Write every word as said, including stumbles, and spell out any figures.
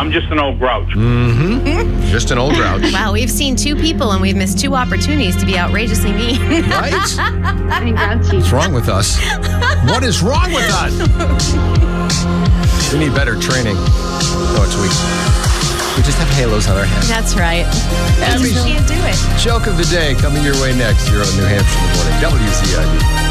I'm just an old grouch. Mm-hmm. Just an old grouch. Wow, we've seen two people and we've missed two opportunities to be outrageously mean. Right? I'm grouchy. What's wrong with us? What is wrong with us? We need better training. No, it's we. We just have halos on our heads. That's right. Abby, You can't do it. Joke of the day coming your way next here on New Hampshire in the Morning. W Z I D.